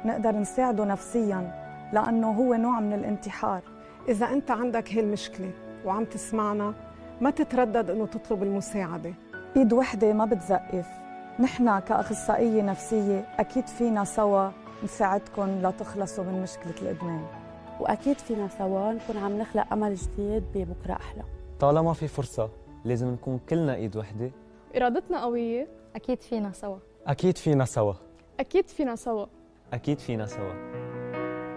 نقدر نساعده نفسياً، لأنه هو نوع من الانتحار. إذا أنت عندك هي المشكلة وعم تسمعنا، ما تتردد إنه تطلب المساعدة. إيد وحدة ما بتزقف. نحن كأخصائية نفسية أكيد فينا سوا نساعدكم لتخلصوا من مشكلة الإدمان، وأكيد فينا سوا نكون عم نخلق أمل جديد ببكرة أحلى. طالما في فرصة لازم نكون كلنا إيد وحدة. إرادتنا قوية. أكيد فينا سوا. أكيد فينا سوا. أكيد فينا سوا. أكيد فينا سوا.